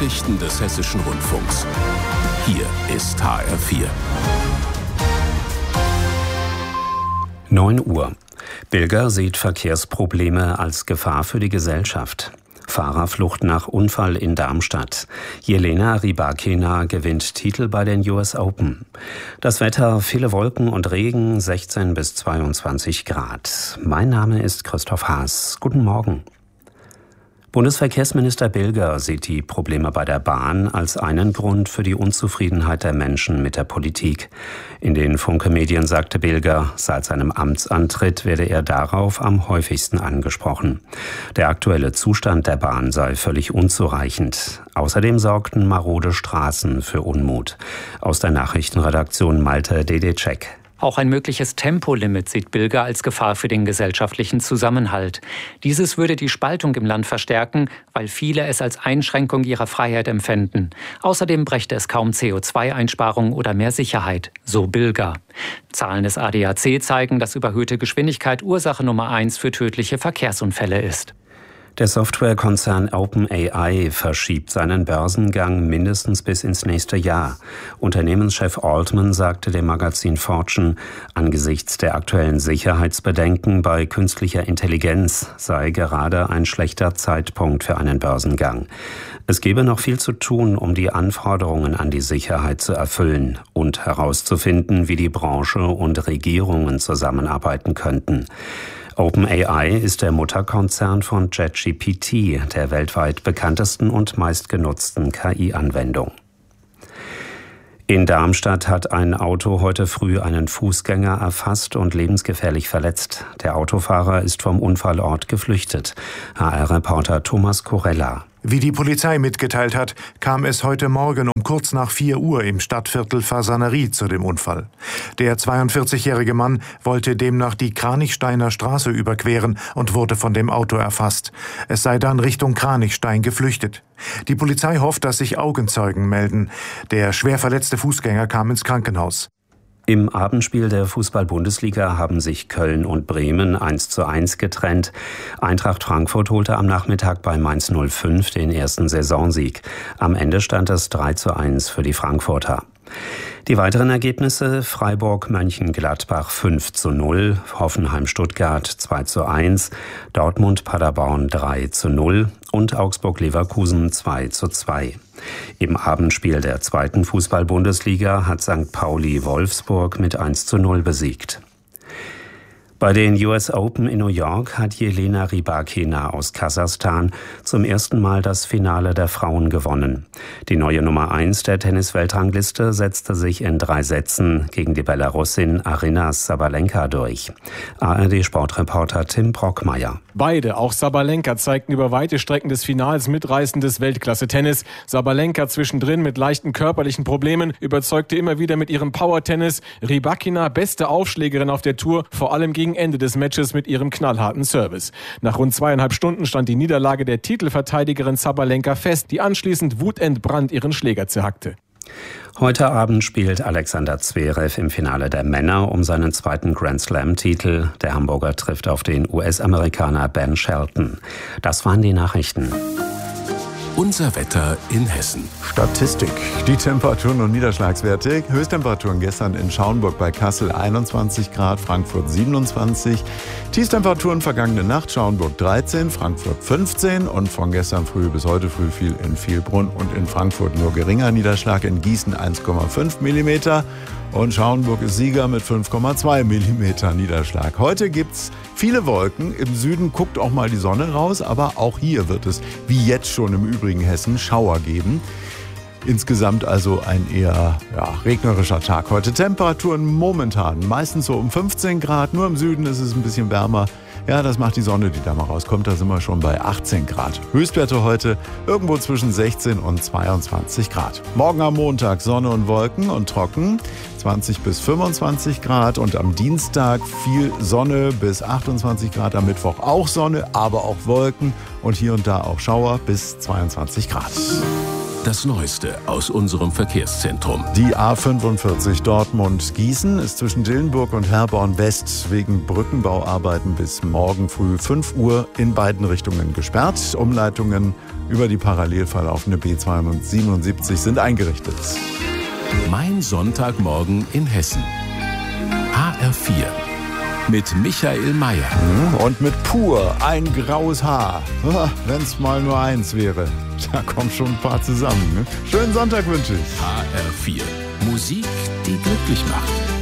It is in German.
Nachrichten des Hessischen Rundfunks. Hier ist HR4. 9 Uhr. Bilger sieht Verkehrsprobleme als Gefahr für die Gesellschaft. Fahrerflucht nach Unfall in Darmstadt. Jelena Rybakina gewinnt Titel bei den US Open. Das Wetter, viele Wolken und Regen, 16 bis 22 Grad. Mein Name ist Christoph Haas. Guten Morgen. Bundesverkehrsminister Bilger sieht die Probleme bei der Bahn als einen Grund für die Unzufriedenheit der Menschen mit der Politik. In den Funke-Medien sagte Bilger, seit seinem Amtsantritt werde er darauf am häufigsten angesprochen. Der aktuelle Zustand der Bahn sei völlig unzureichend. Außerdem sorgten marode Straßen für Unmut. Aus der Nachrichtenredaktion Malte Dedecek. Auch ein mögliches Tempolimit sieht Bilger als Gefahr für den gesellschaftlichen Zusammenhalt. Dieses würde die Spaltung im Land verstärken, weil viele es als Einschränkung ihrer Freiheit empfänden. Außerdem brächte es kaum CO2-Einsparung oder mehr Sicherheit, so Bilger. Zahlen des ADAC zeigen, dass überhöhte Geschwindigkeit Ursache Nummer 1 für tödliche Verkehrsunfälle ist. Der Softwarekonzern OpenAI verschiebt seinen Börsengang mindestens bis ins nächste Jahr. Unternehmenschef Altman sagte dem Magazin Fortune, angesichts der aktuellen Sicherheitsbedenken bei künstlicher Intelligenz sei gerade ein schlechter Zeitpunkt für einen Börsengang. Es gebe noch viel zu tun, um die Anforderungen an die Sicherheit zu erfüllen und herauszufinden, wie die Branche und Regierungen zusammenarbeiten könnten. OpenAI ist der Mutterkonzern von ChatGPT, der weltweit bekanntesten und meistgenutzten KI-Anwendung. In Darmstadt hat ein Auto heute früh einen Fußgänger erfasst und lebensgefährlich verletzt. Der Autofahrer ist vom Unfallort geflüchtet. HR-Reporter Thomas Corella. Wie die Polizei mitgeteilt hat, kam es heute Morgen um kurz nach 4 Uhr im Stadtviertel Fasanerie zu dem Unfall. Der 42-jährige Mann wollte demnach die Kranichsteiner Straße überqueren und wurde von dem Auto erfasst. Es sei dann Richtung Kranichstein geflüchtet. Die Polizei hofft, dass sich Augenzeugen melden. Der schwer verletzte Fußgänger kam ins Krankenhaus. Im Abendspiel der Fußball-Bundesliga haben sich Köln und Bremen 1:1 getrennt. Eintracht Frankfurt holte am Nachmittag bei Mainz 05 den ersten Saisonsieg. Am Ende stand es 3:1 für die Frankfurter. Die weiteren Ergebnisse: Freiburg-Mönchengladbach 5:0, Hoffenheim-Stuttgart 2:1, Dortmund-Paderborn 3:0 und Augsburg-Leverkusen 2:2. Im Abendspiel der zweiten Fußball-Bundesliga hat St. Pauli Wolfsburg mit 1:0 besiegt. Bei den US Open in New York hat Jelena Rybakina aus Kasachstan zum ersten Mal das Finale der Frauen gewonnen. Die neue Nummer 1 der Tennis-Weltrangliste setzte sich in 3 Sätzen gegen die Belarusin Aryna Sabalenka durch. ARD-Sportreporter Tim Brockmeier. Beide, auch Sabalenka, zeigten über weite Strecken des Finals mitreißendes Weltklasse-Tennis. Sabalenka zwischendrin mit leichten körperlichen Problemen, überzeugte immer wieder mit ihrem Power-Tennis. Rybakina, beste Aufschlägerin auf der Tour, vor allem gegen Ende des Matches mit ihrem knallharten Service. Nach rund 2,5 Stunden stand die Niederlage der Titelverteidigerin Sabalenka fest, die anschließend wutentbrannt ihren Schläger zerhackte. Heute Abend spielt Alexander Zverev im Finale der Männer um seinen zweiten Grand-Slam-Titel. Der Hamburger trifft auf den US-Amerikaner Ben Shelton. Das waren die Nachrichten. Unser Wetter in Hessen. Statistik. Die Temperaturen und Niederschlagswerte. Höchsttemperaturen gestern in Schaumburg bei Kassel 21 Grad, Frankfurt 27. Tiefstemperaturen vergangene Nacht Schaumburg 13, Frankfurt 15 und von gestern früh bis heute früh fiel in Vielbrunn und in Frankfurt nur geringer Niederschlag, in Gießen 1,5 mm. Und Schauenburg ist Sieger mit 5,2 mm Niederschlag. Heute gibt's viele Wolken. Im Süden guckt auch mal die Sonne raus, aber auch hier wird es, wie jetzt schon im übrigen Hessen, Schauer geben. Insgesamt also ein eher regnerischer Tag heute. Temperaturen momentan meistens so um 15 Grad. Nur im Süden ist es ein bisschen wärmer. Ja, das macht die Sonne, die da mal rauskommt. Da sind wir schon bei 18 Grad. Höchstwerte heute irgendwo zwischen 16 und 22 Grad. Morgen am Montag Sonne und Wolken und trocken. 20 bis 25 Grad. Und am Dienstag viel Sonne bis 28 Grad. Am Mittwoch auch Sonne, aber auch Wolken. Und hier und da auch Schauer bis 22 Grad. Das Neueste aus unserem Verkehrszentrum. Die A45 Dortmund-Gießen ist zwischen Dillenburg und Herborn West wegen Brückenbauarbeiten bis morgen früh 5 Uhr in beiden Richtungen gesperrt. Umleitungen über die parallel verlaufende B277 sind eingerichtet. Mein Sonntagmorgen in Hessen. HR4 mit Michael Mayer. Und mit pur ein graues Haar. Wenn es mal nur eins wäre. Da kommen schon ein paar zusammen. Ne? Schönen Sonntag wünsche ich. HR4. Musik, die glücklich macht.